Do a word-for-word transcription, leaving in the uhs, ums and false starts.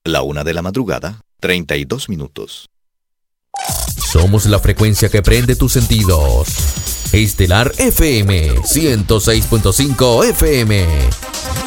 La una de la madrugada, treinta y dos minutos. Somos la frecuencia que prende tus sentidos. Estelar F M ciento seis punto cinco F M.